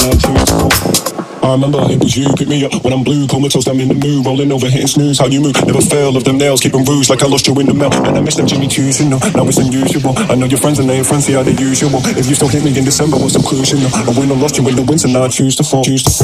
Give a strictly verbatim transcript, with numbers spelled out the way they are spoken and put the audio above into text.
I choose to fall. I remember it was you, pick me up when I'm blue, comatose, I'm in the mood, rolling over, hitting snooze, how you move, never fail of them nails, keep them rouged like I lost you in the mail, and I miss them Jimmy Choos, you know, now it's unusual, I know your friends and they ain't friends, see how they usual, if you still hit me in December, what's the clue, you know, I win or lost you in the winter, now I choose to fall, choose to fall.